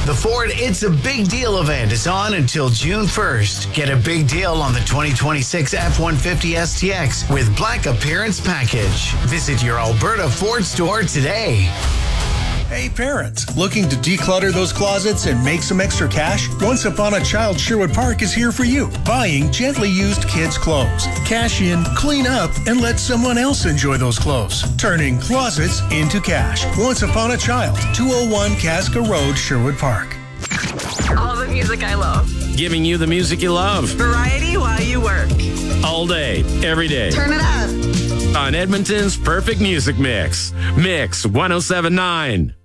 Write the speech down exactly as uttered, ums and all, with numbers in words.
The Ford It's a Big Deal event is on until June first. Get a big deal on the twenty twenty-six F one fifty S T X with Black Appearance Package. Visit your Alberta Ford store today. Hey parents, looking to declutter those closets and make some extra cash? Once Upon a Child Sherwood Park is here for you, buying gently used kids' clothes. Cash in, clean up, and let someone else enjoy those clothes. Turning closets into cash. Once Upon a Child, two oh one Casca Road, Sherwood Park. All the music I love. Giving you the music you love. Variety while you work. All day, every day. Turn it up. On Edmonton's Perfect Music Mix. Mix one oh seven point nine.